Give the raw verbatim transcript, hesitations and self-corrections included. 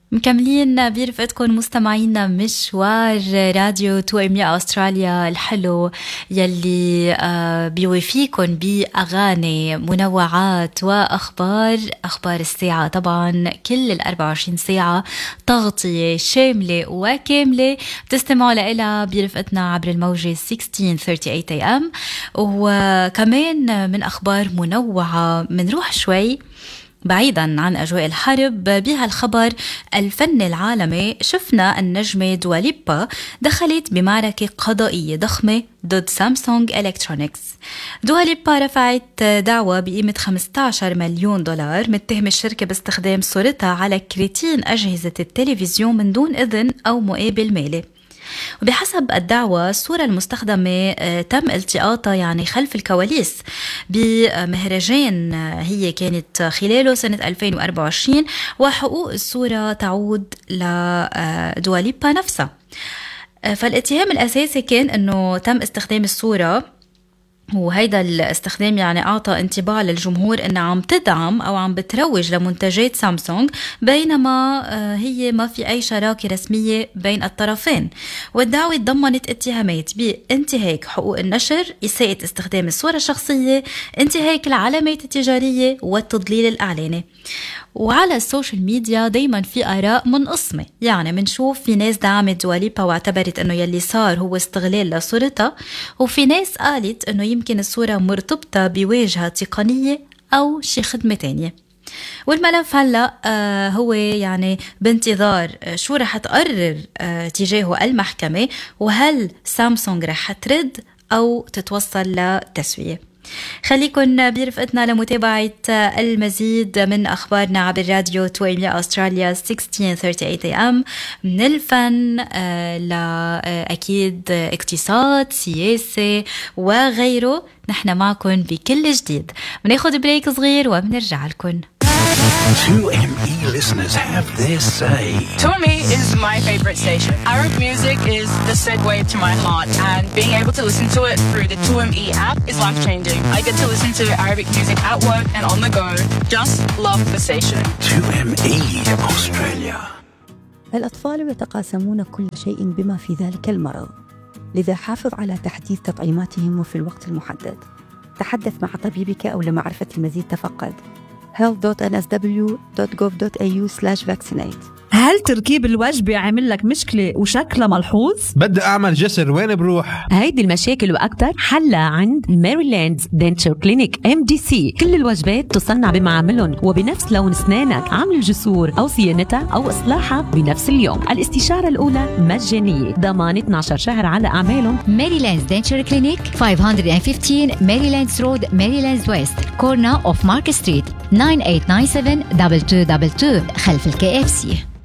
مكملين برفقتكم مستمعينا مشوار راديو تو ام اي أستراليا الحلو يلي بيوفيكم بأغاني منوعات وأخبار أخبار الساعة. طبعا كل الأربع وعشرين ساعة تغطية شاملة وكاملة بتستمعوا لها برفقتنا عبر الموجة ستة عشر ثلاثين وثمانين اي ام. وكمان من أخبار منوعة منروح شوي بعيداً عن أجواء الحرب بهالخبر الفن العالمي. شفنا النجمة دوا ليبا دخلت بمعركة قضائية ضخمة ضد سامسونج إلكترونيكس. دوا ليبا رفعت دعوى بقيمة خمسة عشر مليون دولار متهم الشركة باستخدام صورتها على كريتين أجهزة التلفزيون من دون إذن أو مقابل مالي. وبحسب الدعوة الصورة المستخدمة تم التقاطها يعني خلف الكواليس بمهرجان هي كانت خلاله سنة ألفين وأربعة وعشرين، وحقوق الصورة تعود لدوا ليبا نفسها. فالاتهام الأساسي كان أنه تم استخدام الصورة، وهيدا الاستخدام يعني أعطى انطباع للجمهور إنها عم تدعم أو عم بتروج لمنتجات سامسونج، بينما هي ما في أي شراكة رسمية بين الطرفين. والدعوة ضمنت اتهامات بانتهاك حقوق النشر، إساءة استخدام الصورة الشخصية، انتهاك العلامات التجارية والتضليل الإعلاني. وعلى السوشيال ميديا دايما في آراء منقسمة، يعني منشوف في ناس دعمت دوا ليبا واعتبرت انه يلي صار هو استغلال لصورتها، وفي ناس قالت انه يمكن الصورة مرتبطة بواجهة تقنية او شي خدمة تانية. والملف هلأ آه هو يعني بانتظار آه شو رح تقرر آه تجاهه المحكمة، وهل سامسونج رح ترد او تتوصل لتسوية. خليكن برفقتنا لمتابعة المزيد من أخبارنا عبر راديو تو ام اي أستراليا ستة عشر ثلاثين وثمانين اي ام، من الفن لأكيد اقتصاد، سياسة وغيره. نحن معكم بكل جديد. بناخد بريك صغير وبنرجع لكم. two M E listeners have their say. two M E is my favorite station. Arab music is the segue to my heart, and being able to listen to it through the two M E app is life-changing. I get to listen to Arabic music at work and on the go. Just love the station. two M E Australia. الأطفال يتقاسمون كل شيء بما في ذلك المرض، لذا حافظ على تحديث تطعيماتهم وفي الوقت المحدد. تحدث مع طبيبك أو لمعرفة المزيد تفقد health dot n s w dot gov dot a u slash vaccinate. هل تركيب الوجبة عامل لك مشكلة وشكلها ملحوظ؟ بدي أعمل جسر، وين بروح؟ هيدي المشاكل وأكتر حلها عند ماريلاند دنتشر كلينيك إم دي سي. كل الوجبات تصنع بمعاملهم وبنفس لون أسنانك، عمل الجسور أو صيانتها أو إصلاحها بنفس اليوم. الاستشارة الأولى مجانية، ضمان اثنا عشر شهر على أعمالهم. ماريلاند دنتشر كلينيك خمسمية وخمستاشر ماريلاند رود، ماريلاند ويست، كورنا أوف مارك ستريت، تسعة ثمانية تسعة سبعة اثنين اثنين اثنين اثنين خلف الكي اف سي.